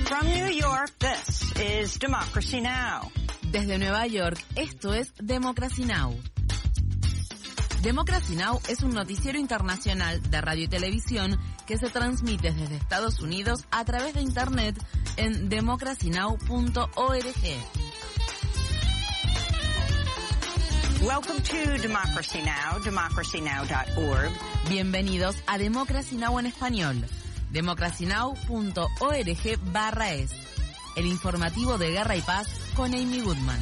From New York, this is Democracy Now! Desde Nueva York, esto es Democracy Now! Democracy Now! Es un noticiero internacional de radio y televisión que se transmite desde Estados Unidos a través de Internet en democracynow.org. Welcome to Democracy Now!, democracynow.org. Bienvenidos a Democracy Now! En español, democracynow.org/es. El informativo de Guerra y Paz con Amy Goodman.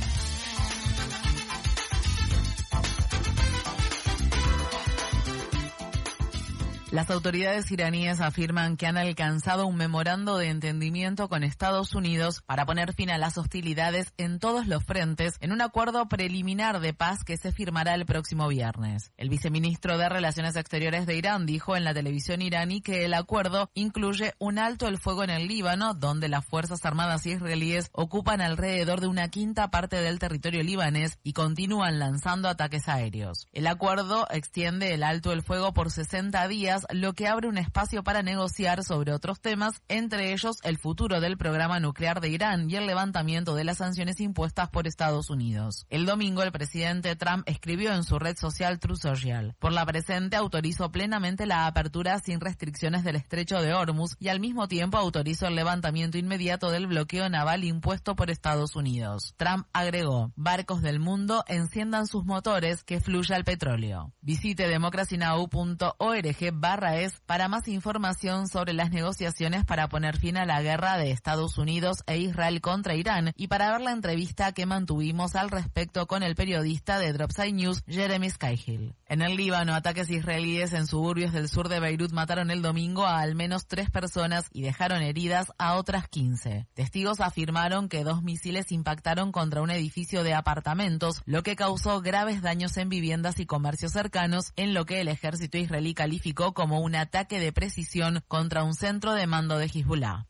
Las autoridades iraníes afirman que han alcanzado un memorando de entendimiento con Estados Unidos para poner fin a las hostilidades en todos los frentes en un acuerdo preliminar de paz que se firmará el próximo viernes. El viceministro de Relaciones Exteriores de Irán dijo en la televisión iraní que el acuerdo incluye un alto el fuego en el Líbano, donde las Fuerzas Armadas israelíes ocupan alrededor de una quinta parte del territorio libanés y continúan lanzando ataques aéreos. El acuerdo extiende el alto el fuego por 60 días, lo que abre un espacio para negociar sobre otros temas, entre ellos el futuro del programa nuclear de Irán y el levantamiento de las sanciones impuestas por Estados Unidos. El domingo, el presidente Trump escribió en su red social Truth Social: por la presente autorizó plenamente la apertura sin restricciones del estrecho de Hormuz y al mismo tiempo autorizó el levantamiento inmediato del bloqueo naval impuesto por Estados Unidos. Trump agregó: barcos del mundo, enciendan sus motores, que fluya el petróleo. Visite democracynow.org/es para más información sobre las negociaciones para poner fin a la guerra de Estados Unidos e Israel contra Irán y para ver la entrevista que mantuvimos al respecto con el periodista de Dropside News, Jeremy Skyhill. En el Líbano, ataques israelíes en suburbios del sur de Beirut mataron el domingo a al menos 3 personas y dejaron heridas a otras 15. Testigos afirmaron que 2 misiles impactaron contra un edificio de apartamentos, lo que causó graves daños en viviendas y comercios cercanos, en lo que el ejército israelí calificó como un ataque de precisión contra un centro de mando de Hezbollah.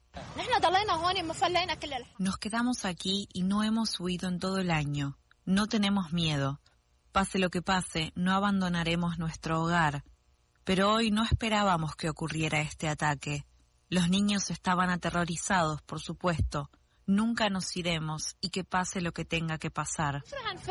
Nos quedamos aquí y no hemos huido en todo el año. No tenemos miedo. Pase lo que pase, no abandonaremos nuestro hogar. Pero hoy no esperábamos que ocurriera este ataque. Los niños estaban aterrorizados, por supuesto. Nunca nos iremos y que pase lo que tenga que pasar.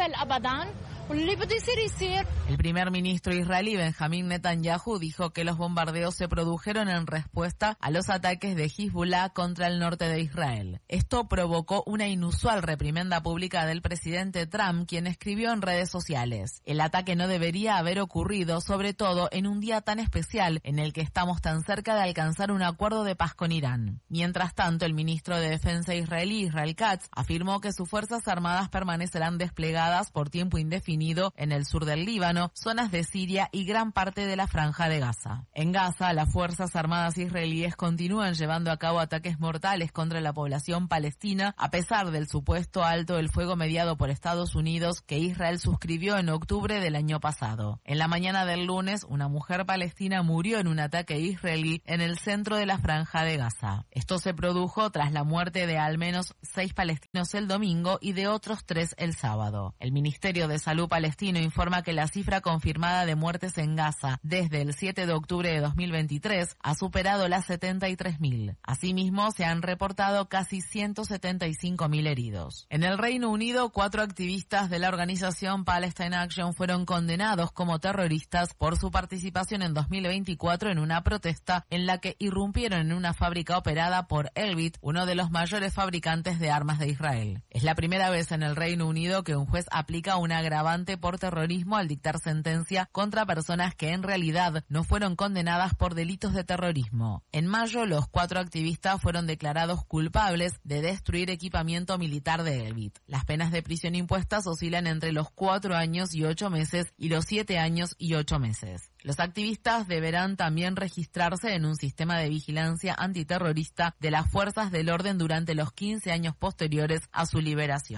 El primer ministro israelí Benjamín Netanyahu dijo que los bombardeos se produjeron en respuesta a los ataques de Hezbollah contra el norte de Israel. Esto provocó una inusual reprimenda pública del presidente Trump, quien escribió en redes sociales: el ataque no debería haber ocurrido, sobre todo en un día tan especial en el que estamos tan cerca de alcanzar un acuerdo de paz con Irán. Mientras tanto, el ministro de Defensa israelí Israel Katz afirmó que sus fuerzas armadas permanecerán desplegadas por tiempo indefinido en el sur del Líbano, zonas de Siria y gran parte de la Franja de Gaza. En Gaza, las fuerzas armadas israelíes continúan llevando a cabo ataques mortales contra la población palestina, a pesar del supuesto alto el fuego mediado por Estados Unidos que Israel suscribió en octubre del año pasado. En la mañana del lunes, una mujer palestina murió en un ataque israelí en el centro de la Franja de Gaza. Esto se produjo tras la muerte de al menos 6 palestinos el domingo y de otros 3 el sábado. El Ministerio de Salud palestino informa que la cifra confirmada de muertes en Gaza desde el 7 de octubre de 2023 ha superado las 73.000. Asimismo, se han reportado casi 175.000 heridos. En el Reino Unido, 4 activistas de la organización Palestine Action fueron condenados como terroristas por su participación en 2024 en una protesta en la que irrumpieron en una fábrica operada por Elbit, uno de los mayores fabricantes de armas de Israel. Es la primera vez en el Reino Unido que un juez aplica un agravante por terrorismo al dictar sentencia contra personas que en realidad no fueron condenadas por delitos de terrorismo. En mayo, los 4 activistas fueron declarados culpables de destruir equipamiento militar de Elbit. Las penas de prisión impuestas oscilan entre los 4 años y 8 meses y los 7 años y 8 meses. Los activistas deberán también registrarse en un sistema de vigilancia antiterrorista de las fuerzas del orden durante los 15 años posteriores a su liberación.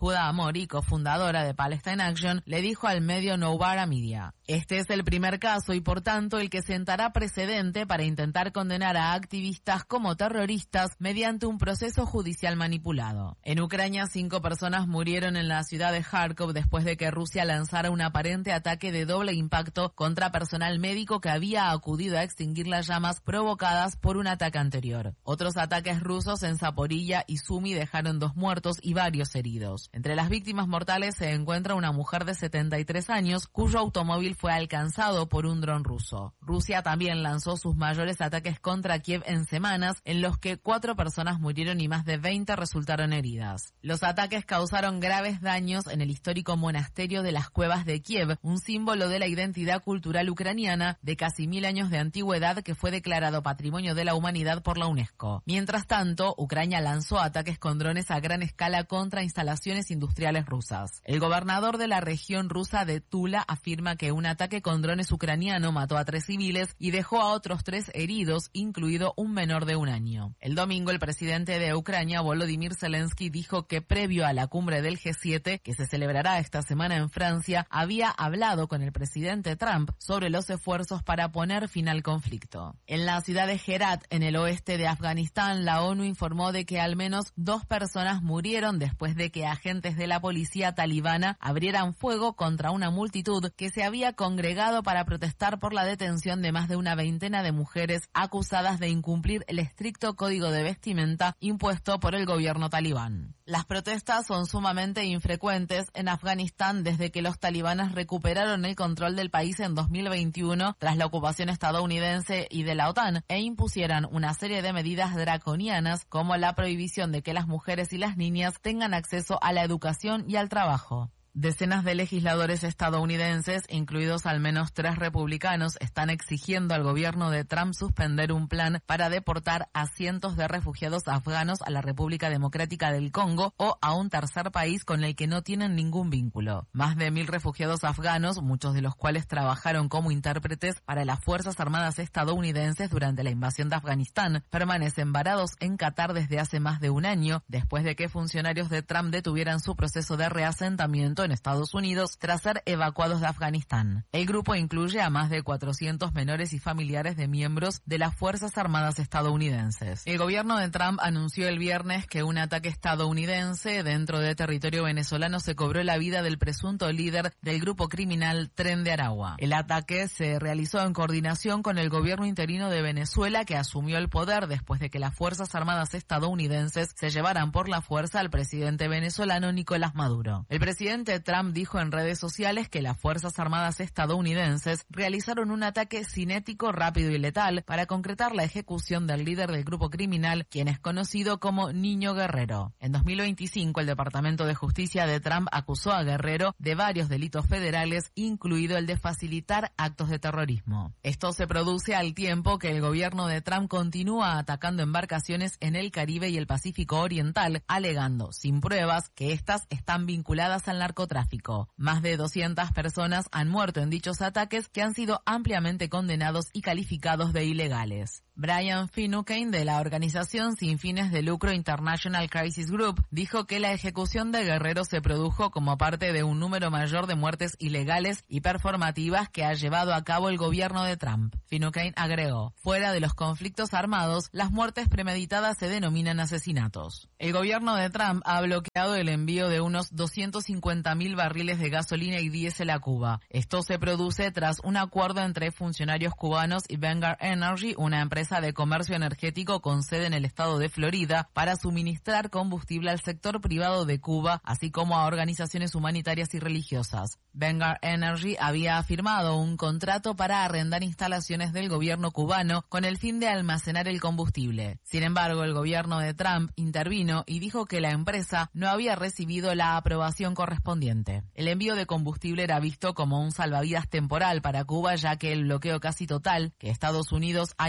Huda Amori, cofundadora de Palestine Action, le dijo al medio Novara Media: "Este es el primer caso y por tanto el que sentará precedente para intentar condenar a activistas como terroristas mediante un proceso judicial manipulado". En Ucrania, 5 personas murieron en la ciudad de Kharkov después de que Rusia lanzara un aparente ataque de doble impacto contra personal médico que había acudido a extinguir las llamas provocadas por un ataque anterior. Otros ataques rusos en Zaporilla y Sumi dejaron 2 muertos y varios heridos. Entre las víctimas mortales se encuentra una mujer de 73 años cuyo automóvil fue alcanzado por un dron ruso. Rusia también lanzó sus mayores ataques contra Kiev en semanas, en los que 4 personas murieron y más de 20 resultaron heridas. Los ataques causaron graves daños en el histórico monasterio de las Cuevas de Kiev, un símbolo de la identidad cultural ucraniana de casi 1000 años de antigüedad que fue declarado Patrimonio de la Humanidad por la UNESCO. Mientras tanto, Ucrania lanzó ataques con drones a gran escala contra instalaciones industriales rusas. El gobernador de la región rusa de Tula afirma que un ataque con drones ucraniano mató a 3 civiles y dejó a otros 3 heridos, incluido un menor de 1 año. El domingo, el presidente de Ucrania, Volodymyr Zelensky, dijo que previo a la cumbre del G7, que se celebrará esta semana en Francia, había hablado con el presidente Trump sobre los esfuerzos para poner fin al conflicto. En la ciudad de Herat, en el oeste de Afganistán, la ONU informó de que al menos 2 personas murieron después de que agentes de la policía talibana abrieran fuego contra una multitud que se había congregado para protestar por la detención de más de una veintena de mujeres acusadas de incumplir el estricto código de vestimenta impuesto por el gobierno talibán. Las protestas son sumamente infrecuentes en Afganistán desde que los talibanes recuperaron el control del país en 2021 tras la ocupación estadounidense y de la OTAN e impusieran una serie de medidas draconianas como la prohibición de que las mujeres y las niñas tengan acceso a la educación y al trabajo. Decenas de legisladores estadounidenses, incluidos al menos 3 republicanos, están exigiendo al gobierno de Trump suspender un plan para deportar a cientos de refugiados afganos a la República Democrática del Congo o a un tercer país con el que no tienen ningún vínculo. Más de 1000 refugiados afganos, muchos de los cuales trabajaron como intérpretes para las Fuerzas Armadas estadounidenses durante la invasión de Afganistán, permanecen varados en Qatar desde hace más de 1 año, después de que funcionarios de Trump detuvieran su proceso de reasentamiento en Estados Unidos tras ser evacuados de Afganistán. El grupo incluye a más de 400 menores y familiares de miembros de las Fuerzas Armadas estadounidenses. El gobierno de Trump anunció el viernes que un ataque estadounidense dentro de territorio venezolano se cobró la vida del presunto líder del grupo criminal Tren de Aragua. El ataque se realizó en coordinación con el gobierno interino de Venezuela, que asumió el poder después de que las Fuerzas Armadas estadounidenses se llevaran por la fuerza al presidente venezolano Nicolás Maduro. El presidente Trump dijo en redes sociales que las Fuerzas Armadas estadounidenses realizaron un ataque cinético, rápido y letal para concretar la ejecución del líder del grupo criminal, quien es conocido como Niño Guerrero. En 2025, el Departamento de Justicia de Trump acusó a Guerrero de varios delitos federales, incluido el de facilitar actos de terrorismo. Esto se produce al tiempo que el gobierno de Trump continúa atacando embarcaciones en el Caribe y el Pacífico Oriental, alegando, sin pruebas, que estas están vinculadas al narcotráfico. Más de 200 personas han muerto en dichos ataques, que han sido ampliamente condenados y calificados de ilegales. Brian Finucane, de la organización sin fines de lucro International Crisis Group, dijo que la ejecución de Guerrero se produjo como parte de un número mayor de muertes ilegales y performativas que ha llevado a cabo el gobierno de Trump. Finucane agregó: fuera de los conflictos armados, las muertes premeditadas se denominan asesinatos. El gobierno de Trump ha bloqueado el envío de unos 250.000 barriles de gasolina y diésel a Cuba. Esto se produce tras un acuerdo entre funcionarios cubanos y Vanguard Energy, una empresa de comercio energético con sede en el estado de Florida, para suministrar combustible al sector privado de Cuba, así como a organizaciones humanitarias y religiosas. Vanguard Energy había firmado un contrato para arrendar instalaciones del gobierno cubano con el fin de almacenar el combustible. Sin embargo, el gobierno de Trump intervino y dijo que la empresa no había recibido la aprobación correspondiente. El envío de combustible era visto como un salvavidas temporal para Cuba, ya que el bloqueo casi total que Estados Unidos ha impuesto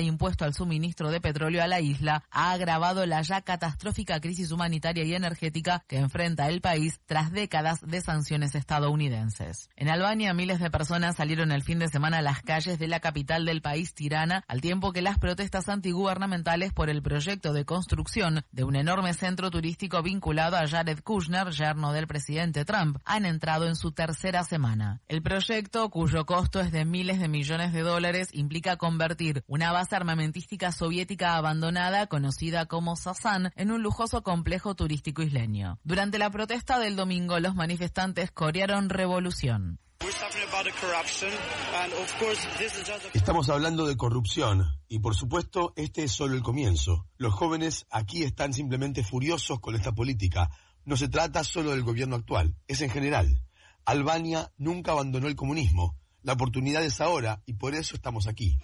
al suministro de petróleo a la isla ha agravado la ya catastrófica crisis humanitaria y energética que enfrenta el país tras décadas de sanciones estadounidenses. En Albania, miles de personas salieron el fin de semana a las calles de la capital del país, Tirana, al tiempo que las protestas antigubernamentales por el proyecto de construcción de un enorme centro turístico vinculado a Jared Kushner, yerno del presidente Trump, han entrado en su tercera semana. El proyecto, cuyo costo es de miles de millones de dólares, implica convertir una base armamentística soviética abandonada, conocida como Sazan, en un lujoso complejo turístico isleño. Durante la protesta del domingo, los manifestantes corearon revolución. Estamos hablando de corrupción y, por supuesto, este es solo el comienzo. Los jóvenes aquí están simplemente furiosos con esta política. No se trata solo del gobierno actual, es en general. Albania nunca abandonó el comunismo. La oportunidad es ahora y por eso estamos aquí.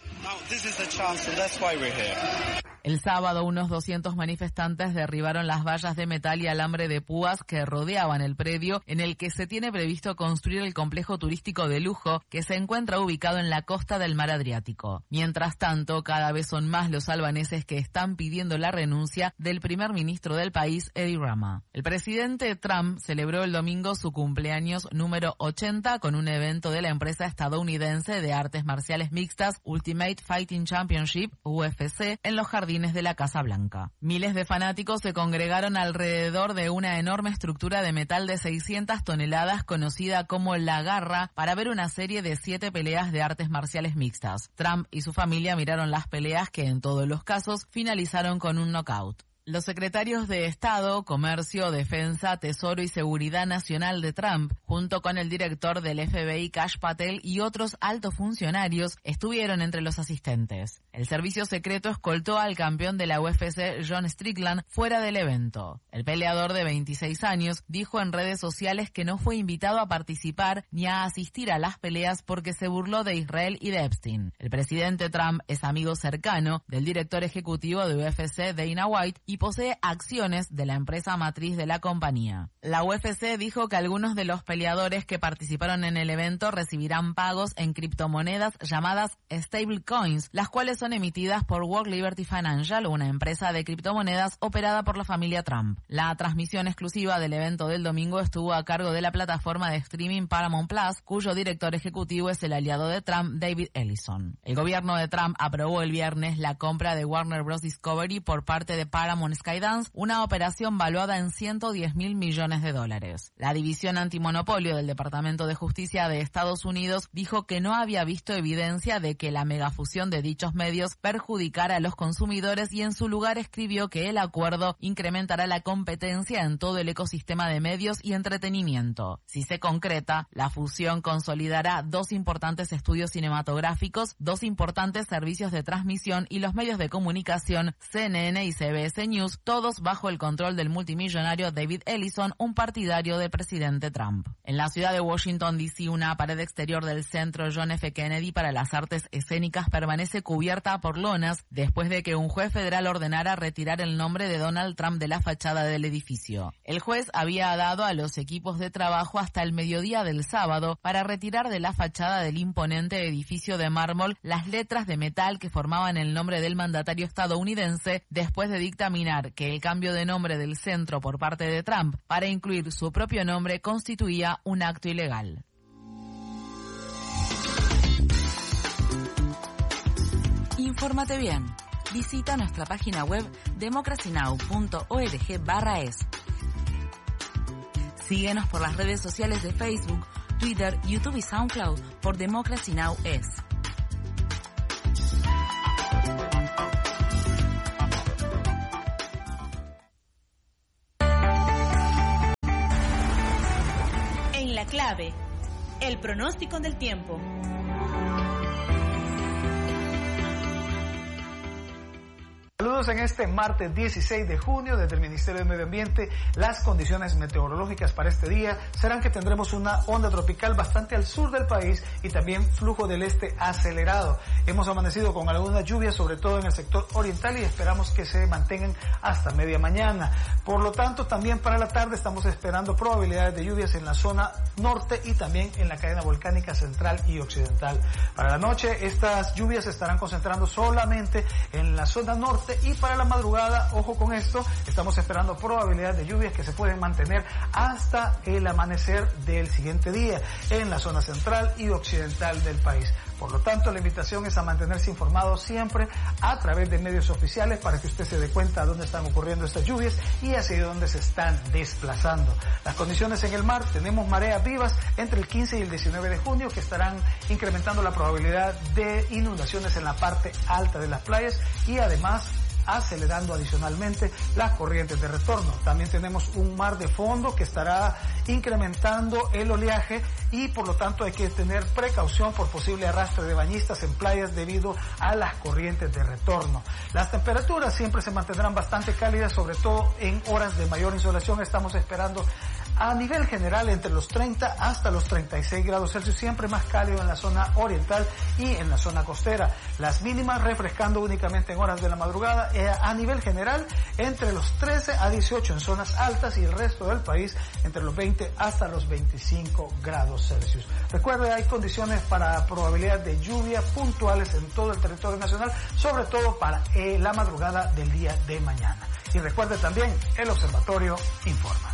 El sábado, unos 200 manifestantes derribaron las vallas de metal y alambre de púas que rodeaban el predio en el que se tiene previsto construir el complejo turístico de lujo que se encuentra ubicado en la costa del mar Adriático. Mientras tanto, cada vez son más los albaneses que están pidiendo la renuncia del primer ministro del país, Edi Rama. El presidente Trump celebró el domingo su cumpleaños número 80 con un evento de la empresa estadounidense de artes marciales mixtas Ultimate Fighting Championship, UFC, en los jardines de la Casa Blanca. Miles de fanáticos se congregaron alrededor de una enorme estructura de metal de 600 toneladas conocida como La Garra para ver una serie de 7 peleas de artes marciales mixtas. Trump y su familia miraron las peleas que en todos los casos finalizaron con un knockout. Los secretarios de Estado, Comercio, Defensa, Tesoro y Seguridad Nacional de Trump, junto con el director del FBI, Kash Patel, y otros altos funcionarios, estuvieron entre los asistentes. El servicio secreto escoltó al campeón de la UFC, John Strickland, fuera del evento. El peleador de 26 años dijo en redes sociales que no fue invitado a participar ni a asistir a las peleas porque se burló de Israel y de Epstein. El presidente Trump es amigo cercano del director ejecutivo de UFC, Dana White, y posee acciones de la empresa matriz de la compañía. La UFC dijo que algunos de los peleadores que participaron en el evento recibirán pagos en criptomonedas llamadas stablecoins, las cuales son emitidas por World Liberty Financial, una empresa de criptomonedas operada por la familia Trump. La transmisión exclusiva del evento del domingo estuvo a cargo de la plataforma de streaming Paramount Plus, cuyo director ejecutivo es el aliado de Trump, David Ellison. El gobierno de Trump aprobó el viernes la compra de Warner Bros. Discovery por parte de Paramount Skydance, una operación valuada en $110.000 millones. La división antimonopolio del Departamento de Justicia de Estados Unidos dijo que no había visto evidencia de que la megafusión de dichos medios perjudicara a los consumidores y en su lugar escribió que el acuerdo incrementará la competencia en todo el ecosistema de medios y entretenimiento. Si se concreta, la fusión consolidará 2 importantes estudios cinematográficos, 2 importantes servicios de transmisión y los medios de comunicación CNN y CBS News, todos bajo el control del multimillonario David Ellison, un partidario del presidente Trump. En la ciudad de Washington, D.C., una pared exterior del Centro John F. Kennedy para las Artes Escénicas permanece cubierta por lonas después de que un juez federal ordenara retirar el nombre de Donald Trump de la fachada del edificio. El juez había dado a los equipos de trabajo hasta el mediodía del sábado para retirar de la fachada del imponente edificio de mármol las letras de metal que formaban el nombre del mandatario estadounidense después de dictaminar que el cambio de nombre del centro por parte de Trump para incluir su propio nombre constituía un acto ilegal. Infórmate bien. Visita nuestra página web democracynow.org/es. Síguenos por las redes sociales de Facebook, Twitter, YouTube y SoundCloud por Democracy Now! Es. En la clave, el pronóstico del tiempo. Saludos Amigos, en este martes 16 de junio, desde el Ministerio de Medio Ambiente, las condiciones meteorológicas para este día serán que tendremos una onda tropical bastante al sur del país y también flujo del este acelerado. Hemos amanecido con algunas lluvias, sobre todo en el sector oriental, y esperamos que se mantengan hasta media mañana. Por lo tanto, también para la tarde estamos esperando probabilidades de lluvias en la zona norte y también en la cadena volcánica central y occidental. Para la noche, estas lluvias se estarán concentrando solamente en la zona norte, y para la madrugada, ojo con esto, estamos esperando probabilidades de lluvias que se pueden mantener hasta el amanecer del siguiente día en la zona central y occidental del país. Por lo tanto, la invitación es a mantenerse informado siempre a través de medios oficiales para que usted se dé cuenta de dónde están ocurriendo estas lluvias y hacia dónde se están desplazando. Las condiciones en el mar: tenemos mareas vivas entre el 15 y el 19 de junio que estarán incrementando la probabilidad de inundaciones en la parte alta de las playas y además acelerando adicionalmente las corrientes de retorno. También tenemos un mar de fondo que estará incrementando el oleaje y por lo tanto hay que tener precaución por posible arrastre de bañistas en playas debido a las corrientes de retorno. Las temperaturas siempre se mantendrán bastante cálidas, sobre todo en horas de mayor insolación. Estamos esperando a nivel general entre los 30 hasta los 36 grados Celsius, siempre más cálido en la zona oriental y en la zona costera. Las mínimas refrescando únicamente en horas de la madrugada. A nivel general entre los 13 a 18 en zonas altas y el resto del país entre los 20 hasta los 25 grados Celsius. Recuerde, hay condiciones para probabilidad de lluvia puntuales en todo el territorio nacional, sobre todo para la madrugada del día de mañana. Y recuerde también, el observatorio informa.